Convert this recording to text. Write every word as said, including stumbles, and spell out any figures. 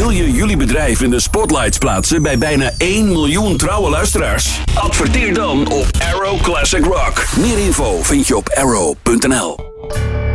Wil je jullie bedrijf in de spotlights plaatsen bij bijna één miljoen trouwe luisteraars? Adverteer dan op Aero Classic Rock. Meer info vind je op aero punt n l.